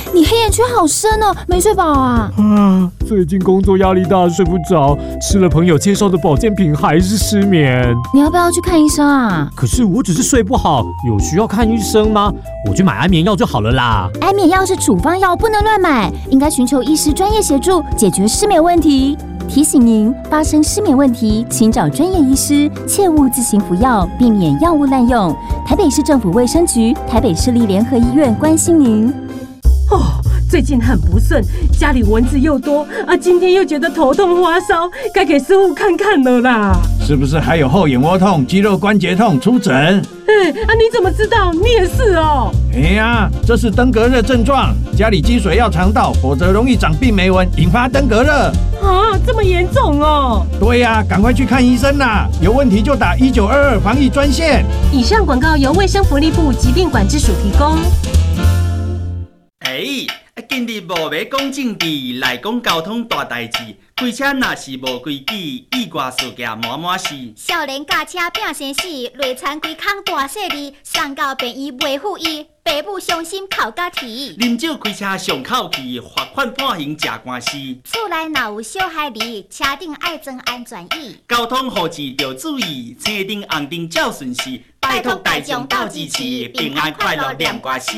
你黑眼圈好深哦，没睡饱啊？ 最近工作压力大，睡不着，吃了朋友介绍的保健品还是失眠。 你要不要去看医生啊？ 可是我只是睡不好，有需要看医生吗？我去买安眠药就好了啦。 安眠药是处方药，不能乱买，应该寻求医师专业协助，解决失眠问题。提醒您，发生失眠问题，请找专业医师，切勿自行服药，避免药物滥用。台北市政府卫生局、台北市立联合医院关心您。 最近很不顺，家里蚊子又多今天又觉得头痛发烧，该给师傅看看了啦。 是不是还有后眼窝痛、肌肉关节痛？出诊。 你怎么知道？你也是哦。 这是登革热症状，家里积水要肠道，否则容易长病媒蚊，引发登革热。 这么严重哦？ 对呀，赶快去看医生啦！有问题就打1922防疫专线。 以上广告由卫生福利部疾病管制署提供。 今日无要讲政治，来讲交通大代志。开车若是无规矩，意外事件满满是。 少年驾车拼生死，累残规空大细字，送到病院袂赴医，爸母伤心哭甲啼。 啉酒开车上口气，罚款判刑吃官司。 厝内若有小孩儿，车顶爱装安全椅。 交通护持要注意，青灯红灯照顺时。拜托大众斗支持，平安快乐念歌诗。